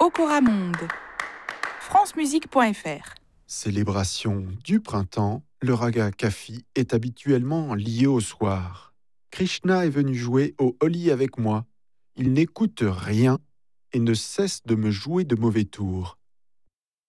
Okoramonde. francemusique.fr. Célébration du printemps, le raga Kafi est habituellement lié au soir. Krishna est venu jouer au Holi avec moi. Il n'écoute rien et ne cesse de me jouer de mauvais tours.